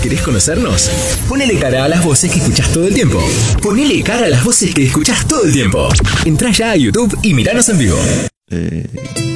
¿Querés conocernos? Ponele cara a las voces que escuchás todo el tiempo. Ponele cara a las voces que escuchás todo el tiempo. Entrá ya a YouTube y miranos en vivo.